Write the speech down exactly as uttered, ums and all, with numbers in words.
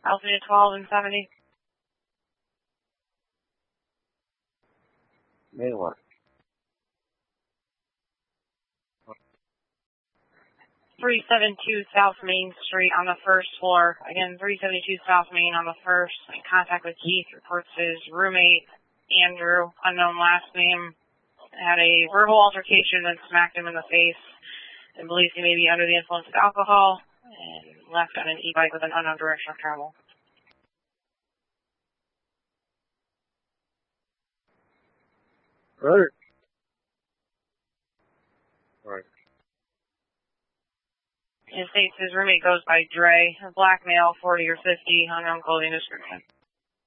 Altitude twelve and seventy. May what? three seventy-two South Main Street on the first floor. Again, three seventy-two South Main on the first. In contact with Keith, reports his roommate, Andrew, unknown last name, had a verbal altercation and smacked him in the face and believes he may be under the influence of alcohol and left on an e-bike with an unknown direction of travel. Roger. Right. It states his roommate goes by Dre, a black male, forty or fifty, unknown clothing description.